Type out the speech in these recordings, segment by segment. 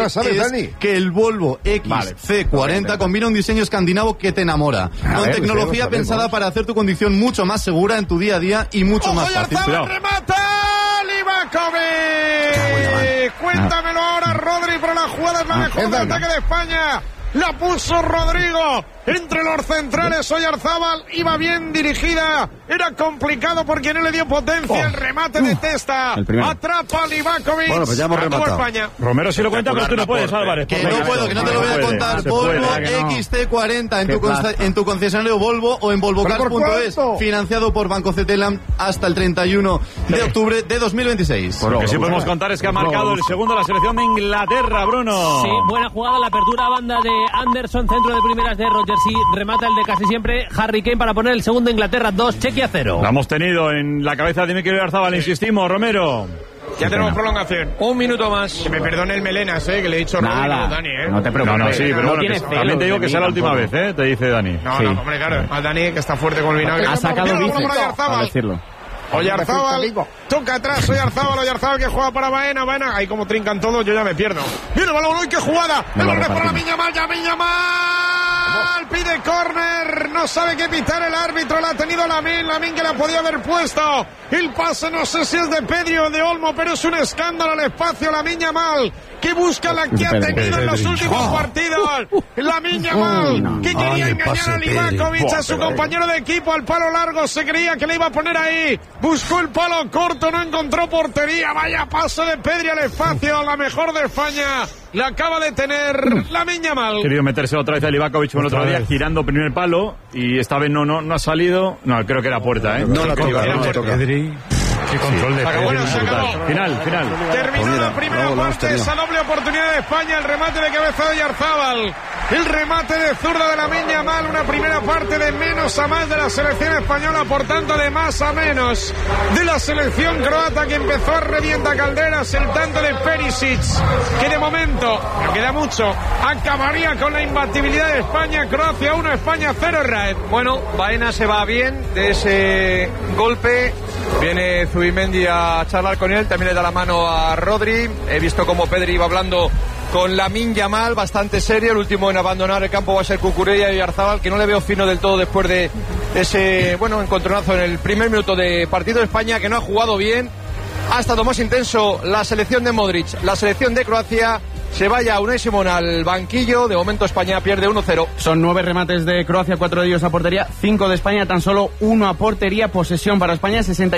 la sabes, Dani. Que el Volvo XC40 combina un diseño escandinavo que te enamora. Con tecnología pensada para hacer tu conducción mucho más segura en tu día a día y mucho más fácil. ¡Remata! ¡Livakovic! Cuéntamelo ahora, Rodri, pero la jugada es la mejor del ataque de España. La puso Rodrigo entre los centrales. Oyarzábal iba bien dirigida. Era complicado porque no le dio potencia. El remate de Testa. Atrapa a Livakovic. Bueno, pues ya hemos rematado. España. Romero sí lo cuenta, pero tú no puedes, Álvarez. Que no puedo, que no te lo voy a contar. Volvo XC40 en tu concesionario Volvo o en volvocars.es. Financiado por Banco Cetelam hasta el 31 de octubre de 2026. Lo que sí podemos contar es que ha marcado el segundo la selección de Inglaterra, Bruno. Sí, buena jugada, la apertura a banda de Anderson, centro de primeras de Rodgers y remata el de casi siempre Harry Kane para poner el segundo. Inglaterra 2, Chequia 0. La hemos tenido en la cabeza de Mikel Oyarzábal, insistimos, Romero. Ya tenemos prolongación. Un minuto más. Que me perdone el Melenas, que le he dicho nada, Dani, no te preocupes. No, sí, pero bueno, también te digo que sea la última vez, te dice Dani. No, hombre, claro. A Dani, que está fuerte con el vinagre. Ha sacado bíceps, para decirlo. Oyarzábal, toca atrás, Oyarzábal que juega para Baena, ahí como trincan todos, yo ya me pierdo. Viene el balón, ¡ay, qué jugada! El balón para Lamine Yamal, pide córner, no sabe qué pitar el árbitro, la ha tenido Lamine que la podía haber puesto. El pase no sé si es de Pedri o de Olmo, pero es un escándalo al espacio. Lamine Yamal, que busca la que ha tenido en los últimos partidos. Lamine Yamal, que quería engañar a Livakovic, a su compañero de equipo, al palo largo, se creía que le iba a poner ahí. Buscó el palo corto, no encontró portería. Vaya paso de Pedri al espacio, la mejor de España. La acaba de tener Lamine Yamal. Querido meterse otra vez a Livakovic el otro día, girando primer palo, y esta vez no ha salido. No, creo que era puerta, No la toca. Pedri. Qué control de Pedri. Final. Terminó la primera parte, esa doble oportunidad de España, el remate de cabeza de Oyarzábal. El remate de zurda de Lamine Yamal, una primera parte de menos a más de la selección española, por tanto de más a menos de la selección croata, que empezó a revienta calderas. El tanto de Perisic, que de momento, no queda mucho, acabaría con la imbatibilidad de España. Croacia 1, España 0, Raed. Bueno, Baena se va bien de ese golpe. Viene Zubimendi a charlar con él, también le da la mano a Rodri. He visto como Pedri iba hablando con Lamine Yamal, bastante serio. El último en abandonar el campo va a ser Cucurella y Oyarzábal, que no le veo fino del todo después de ese encontronazo en el primer minuto de partido de España, que no ha jugado bien. Ha estado más intenso la selección de Modric, la selección de Croacia. Se vaya Unai Simón al banquillo. De momento España pierde 1-0. Son 9 remates de Croacia, 4 de ellos a portería, 5 de España, tan solo 1 a portería. Posesión para España,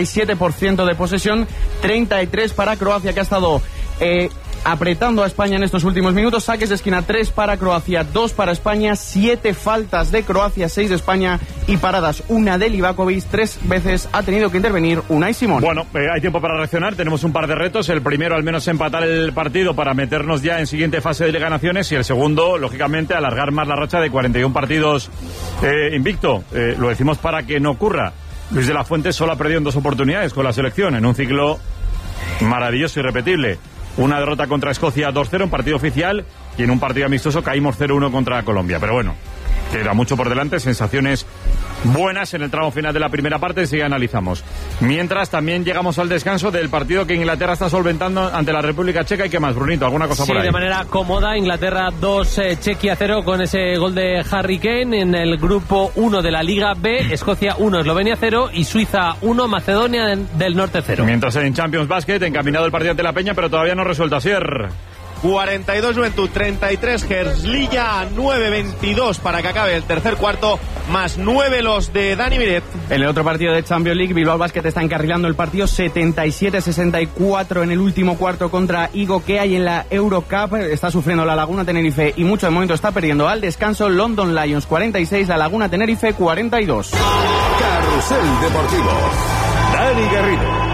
67% de posesión, 33 para Croacia, que ha estado apretando a España en estos últimos minutos. Saques de esquina, 3 para Croacia, 2 para España, 7 faltas de Croacia, 6 de España y paradas, 1 de Livakovic. 3 veces ha tenido que intervenir Unai Simón. Bueno, hay tiempo para reaccionar, tenemos un par de retos. El primero, al menos empatar el partido para meternos ya en siguiente fase de Liga de Naciones, y el segundo, lógicamente, alargar más la racha de 41 partidos invicto. Lo decimos para que no ocurra. Luis de la Fuente solo ha perdido en 2 oportunidades con la selección, en un ciclo maravilloso y irrepetible. Una derrota contra Escocia 2-0 en partido oficial, y en un partido amistoso caímos 0-1 contra Colombia. Pero bueno, queda mucho por delante, sensaciones buenas en el tramo final de la primera parte, si analizamos. Mientras, también llegamos al descanso del partido que Inglaterra está solventando ante la República Checa. ¿Y qué más, Brunito? ¿Alguna cosa por ahí? Sí, de manera cómoda. Inglaterra 2, Chequia 0 con ese gol de Harry Kane. En el grupo 1 de la Liga B, Escocia 1, Eslovenia 0 y Suiza 1, Macedonia del Norte 0. Mientras en Champions Basket, encaminado el partido ante la Peña, pero todavía no resuelto. Asier. 42 Juventud, 33 Herzliya, 9-22 para que acabe el tercer cuarto, más 9 los de Dani Miret. En el otro partido de Champions League, Bilbao Basket está encarrilando el partido 77-64 en el último cuarto contra Igokea, y en la Eurocup está sufriendo la Laguna Tenerife y mucho de momento está perdiendo. Al descanso, London Lions 46, la Laguna Tenerife 42. Carrusel Deportivo. Dani Garrido.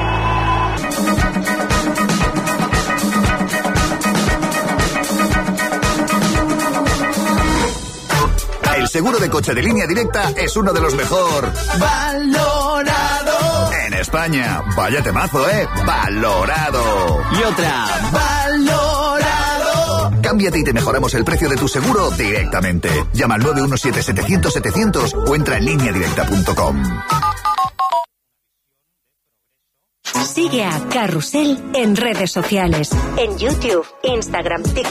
El seguro de coche de Línea Directa es uno de los mejor valorados en España. Vaya temazo, valorado. Y otra, valorado. Cámbiate y te mejoramos el precio de tu seguro directamente. Llama al 917-700-700 o entra en lineadirecta.com. Sigue a Carrusel en redes sociales, en YouTube, Instagram, TikTok.